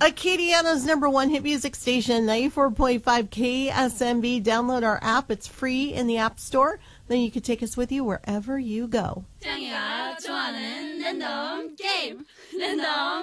Acadiana's number one hit music station, 94.5 KSMB. Download our app. It's free in the App Store. Then you can take us with you wherever you go. 짱이가 좋아하는 랜덤 게임. 랜덤